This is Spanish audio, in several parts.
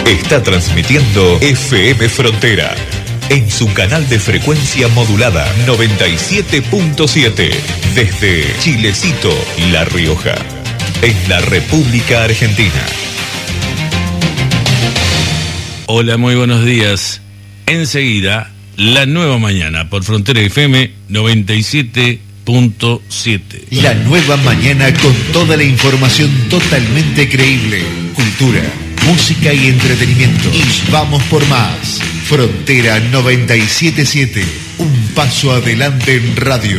Está transmitiendo FM Frontera en su canal de frecuencia modulada 97.7 desde Chilecito, La Rioja, en la República Argentina. Hola, muy buenos días. Enseguida, La Nueva Mañana por Frontera FM 97.7. La Nueva Mañana con toda la información totalmente creíble. Cultura, música y entretenimiento. Y vamos por más. Frontera 97.7. Un paso adelante en radio.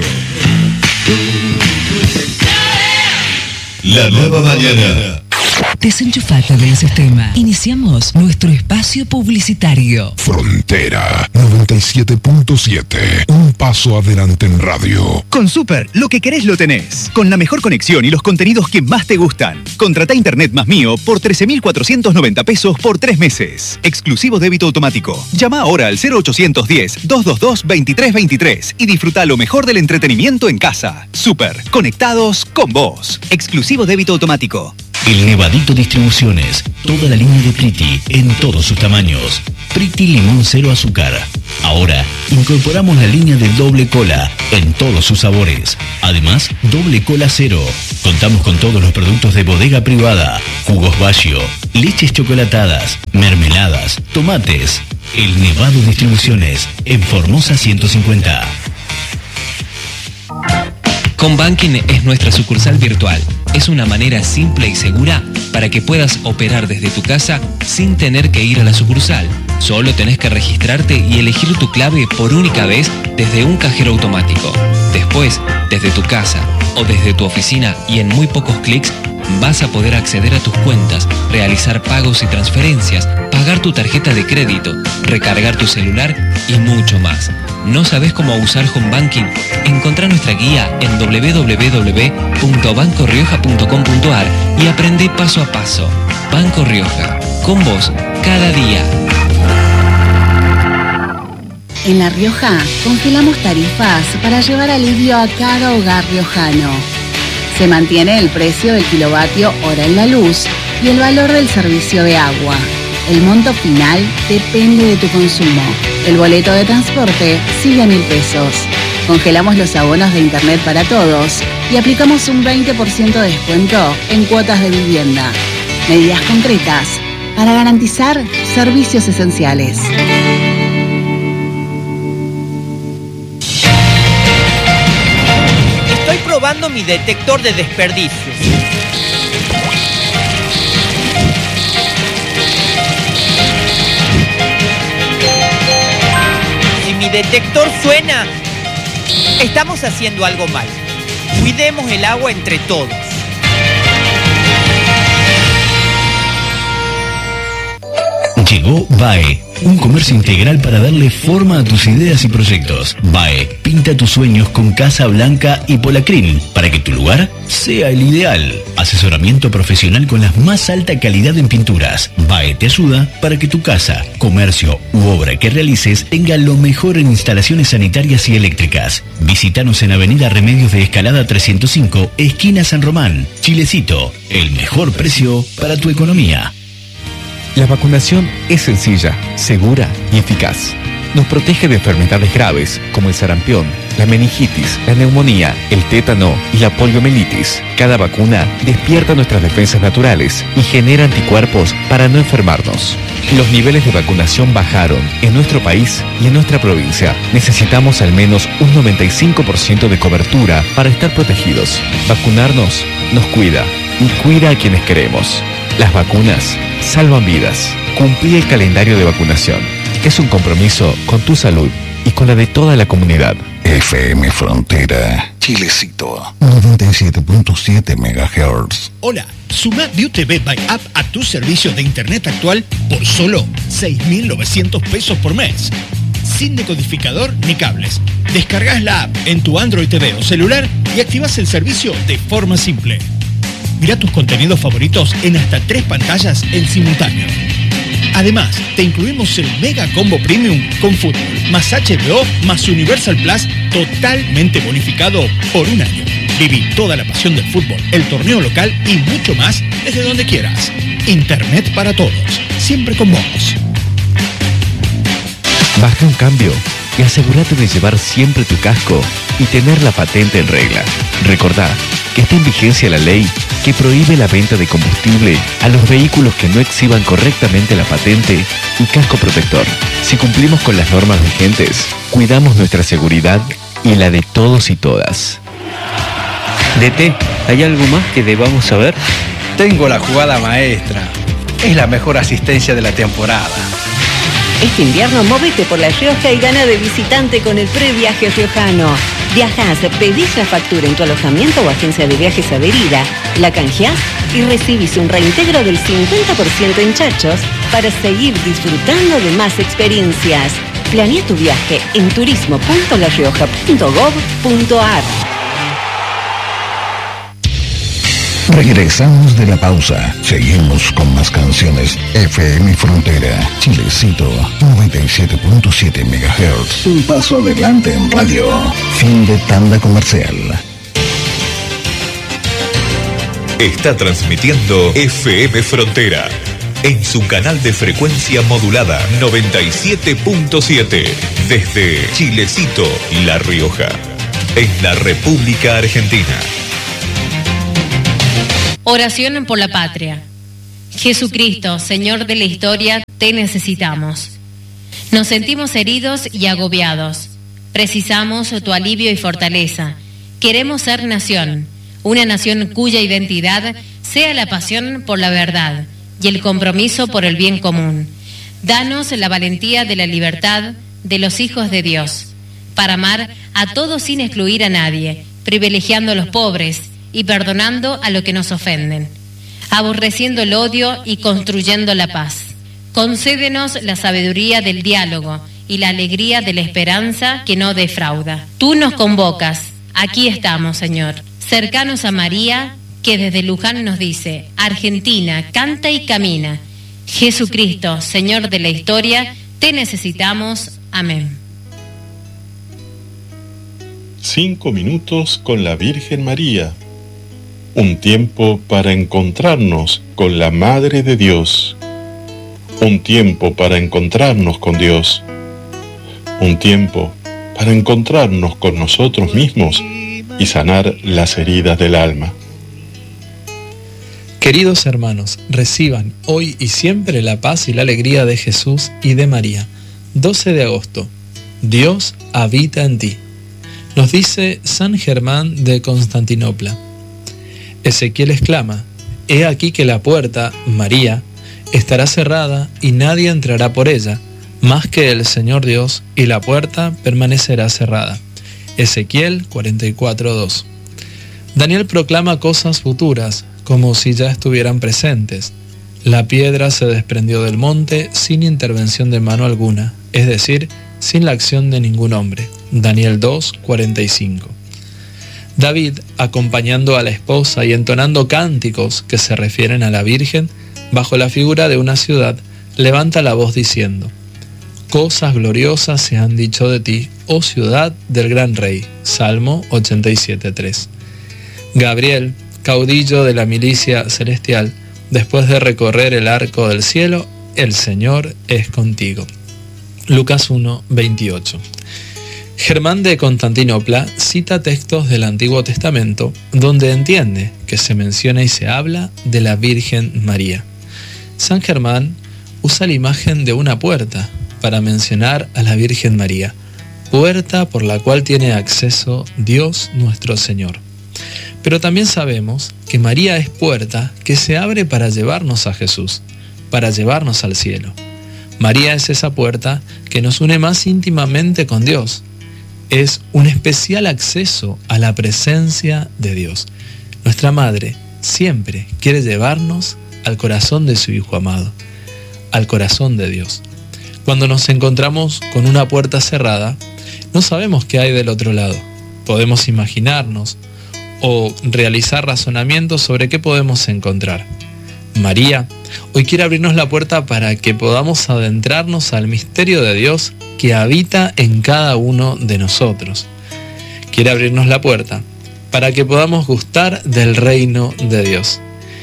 La Nueva Mañana. Desenchufate del sistema. Iniciamos nuestro espacio publicitario. Frontera 97.7. Un paso adelante en radio. Con Super, lo que querés lo tenés. Con la mejor conexión y los contenidos que más te gustan. Contratá Internet más mío por 13.490 pesos por 3 meses. Exclusivo débito automático. Llama ahora al 0810-222-2323 y disfruta lo mejor del entretenimiento en casa. Super, conectados con vos. Exclusivo débito automático. El Nevadito Distribuciones, toda la línea de Priti en todos sus tamaños. Priti Limón Cero Azúcar. Ahora incorporamos la línea de doble cola en todos sus sabores. Además, doble cola cero. Contamos con todos los productos de bodega privada, jugos Baggio, leches chocolatadas, mermeladas, tomates. El Nevado Distribuciones en Formosa 150. Combanking es nuestra sucursal virtual. Es una manera simple y segura para que puedas operar desde tu casa sin tener que ir a la sucursal. Solo tenés que registrarte y elegir tu clave por única vez desde un cajero automático. Después, desde tu casa o desde tu oficina y en muy pocos clics, vas a poder acceder a tus cuentas, realizar pagos y transferencias, pagar tu tarjeta de crédito, recargar tu celular y mucho más. ¿No sabés cómo usar Home Banking? Encontrá nuestra guía en www.bancorrioja.com.ar y aprende paso a paso. Banco Rioja, con vos cada día. En La Rioja, congelamos tarifas para llevar alivio a cada hogar riojano. Se mantiene el precio del kilovatio hora en la luz y el valor del servicio de agua. El monto final depende de tu consumo. El boleto de transporte sigue a 1.000 pesos. Congelamos los abonos de internet para todos y aplicamos un 20% de descuento en cuotas de vivienda. Medidas concretas para garantizar servicios esenciales. Estoy probando mi detector de desperdicios. Si mi detector suena, estamos haciendo algo mal. Cuidemos el agua entre todos. Llegó BAE, un comercio integral para darle forma a tus ideas y proyectos. BAE, pinta tus sueños con Casa Blanca y Polacrim para que tu lugar sea el ideal. Asesoramiento profesional con la más alta calidad en pinturas. BAE te ayuda para que tu casa, comercio u obra que realices tenga lo mejor en instalaciones sanitarias y eléctricas. Visítanos en Avenida Remedios de Escalada 305, esquina San Román, Chilecito. El mejor precio para tu economía. La vacunación es sencilla, segura y eficaz. Nos protege de enfermedades graves como el sarampión, la meningitis, la neumonía, el tétano y la poliomielitis. Cada vacuna despierta nuestras defensas naturales y genera anticuerpos para no enfermarnos. Los niveles de vacunación bajaron en nuestro país y en nuestra provincia. Necesitamos al menos un 95% de cobertura para estar protegidos. Vacunarnos nos cuida y cuida a quienes queremos. Las vacunas salvan vidas. Cumplí el calendario de vacunación. Es un compromiso con tu salud y con la de toda la comunidad. FM Frontera, Chilecito, 97.7 MHz. Hola, suma ViewTV by App a tu servicio de internet actual por solo 6.900 pesos por mes. Sin decodificador ni cables. Descargas la app en tu Android TV o celular y activas el servicio de forma simple. Mira tus contenidos favoritos en hasta 3 pantallas en simultáneo. Además, te incluimos el Mega Combo Premium con fútbol, más HBO, más Universal Plus, totalmente bonificado por un año. Viví toda la pasión del fútbol, el torneo local y mucho más desde donde quieras. Internet para todos, siempre con vos. Baja un cambio y asegúrate de llevar siempre tu casco y tener la patente en regla. Recordá que está en vigencia la ley que prohíbe la venta de combustible a los vehículos que no exhiban correctamente la patente y casco protector. Si cumplimos con las normas vigentes, cuidamos nuestra seguridad y la de todos y todas. DT, ¿hay algo más que debamos saber? Tengo la jugada maestra. Es la mejor asistencia de la temporada. Este invierno móvete por La Rioja y gana de visitante con el previaje riojano. Viajás, pedís la factura en tu alojamiento o agencia de viajes adherida, la canjeás y recibís un reintegro del 50% en chachos para seguir disfrutando de más experiencias. Planea tu viaje en turismo.larioja.gov.ar. Regresamos de la pausa. Seguimos con más canciones. FM Frontera, Chilecito, 97.7 MHz. Un paso adelante en radio. Fin de tanda comercial. Está transmitiendo FM Frontera en su canal de frecuencia modulada 97.7 desde Chilecito, La Rioja, en la República Argentina. Oración por la patria. Jesucristo, Señor de la historia, te necesitamos. Nos sentimos heridos y agobiados. Precisamos tu alivio y fortaleza. Queremos ser nación, una nación cuya identidad sea la pasión por la verdad y el compromiso por el bien común. Danos la valentía de la libertad de los hijos de Dios, para amar a todos sin excluir a nadie, privilegiando a los pobres y perdonando a los que nos ofenden, aborreciendo el odio y construyendo la paz. Concédenos la sabiduría del diálogo y la alegría de la esperanza que no defrauda. Tú nos convocas, aquí estamos, Señor, cercanos a María, que desde Luján nos dice: Argentina, canta y camina. Jesucristo, Señor de la historia, te necesitamos. Amén. 5 minutos con la Virgen María. Un tiempo para encontrarnos con la Madre de Dios. Un tiempo para encontrarnos con Dios. Un tiempo para encontrarnos con nosotros mismos y sanar las heridas del alma. Queridos hermanos, reciban hoy y siempre la paz y la alegría de Jesús y de María. 12 de agosto. Dios habita en ti. Nos dice San Germán de Constantinopla. Ezequiel exclama: He aquí que la puerta, María, estará cerrada y nadie entrará por ella, más que el Señor Dios, y la puerta permanecerá cerrada. Ezequiel 44:2. Daniel proclama cosas futuras, como si ya estuvieran presentes. La piedra se desprendió del monte sin intervención de mano alguna, es decir, sin la acción de ningún hombre. Daniel 2:45. David, acompañando a la esposa y entonando cánticos que se refieren a la Virgen, bajo la figura de una ciudad, levanta la voz diciendo: Cosas gloriosas se han dicho de ti, oh ciudad del gran rey. Salmo 87:3. Gabriel, caudillo de la milicia celestial, después de recorrer el arco del cielo, el Señor es contigo. Lucas 1:28. Germán de Constantinopla cita textos del Antiguo Testamento donde entiende que se menciona y se habla de la Virgen María. San Germán usa la imagen de una puerta para mencionar a la Virgen María, puerta por la cual tiene acceso Dios nuestro Señor. Pero también sabemos que María es puerta que se abre para llevarnos a Jesús, para llevarnos al cielo. María es esa puerta que nos une más íntimamente con Dios. Es un especial acceso a la presencia de Dios. Nuestra Madre siempre quiere llevarnos al corazón de su Hijo amado, al corazón de Dios. Cuando nos encontramos con una puerta cerrada, no sabemos qué hay del otro lado. Podemos imaginarnos o realizar razonamientos sobre qué podemos encontrar. María hoy quiere abrirnos la puerta para que podamos adentrarnos al misterio de Dios que habita en cada uno de nosotros. Quiere abrirnos la puerta para que podamos gustar del reino de Dios.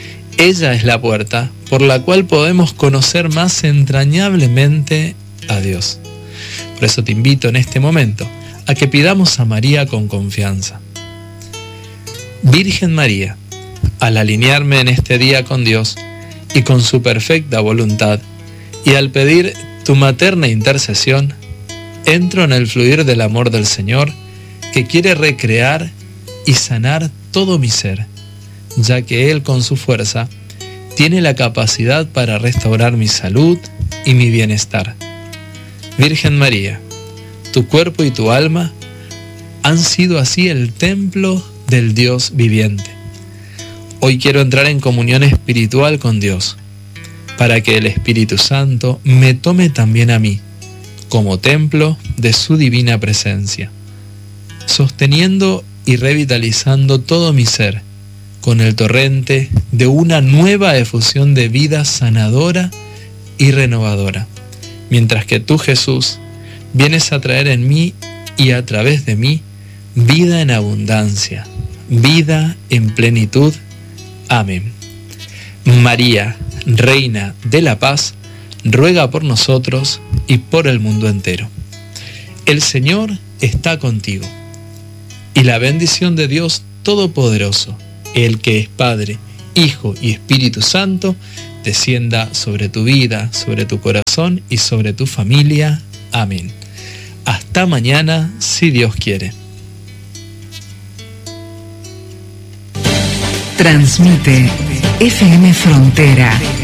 Ella es la puerta por la cual podemos conocer más entrañablemente a Dios. Por eso te invito en este momento a que pidamos a María con confianza. Virgen María, al alinearme en este día con Dios y con su perfecta voluntad, y al pedir tu materna intercesión, entro en el fluir del amor del Señor, que quiere recrear y sanar todo mi ser, ya que Él con su fuerza tiene la capacidad para restaurar mi salud y mi bienestar. Virgen María, tu cuerpo y tu alma han sido así el templo del Dios viviente. Hoy quiero entrar en comunión espiritual con Dios, para que el Espíritu Santo me tome también a mí, como templo de su divina presencia, sosteniendo y revitalizando todo mi ser, con el torrente de una nueva efusión de vida sanadora y renovadora, mientras que tú, Jesús, vienes a traer en mí y a través de mí vida en abundancia, vida en plenitud. Amén. María, Reina de la Paz, ruega por nosotros y por el mundo entero. El Señor está contigo, y la bendición de Dios Todopoderoso, el que es Padre, Hijo y Espíritu Santo, descienda sobre tu vida, sobre tu corazón y sobre tu familia. Amén. Hasta mañana, si Dios quiere. Transmite FM Frontera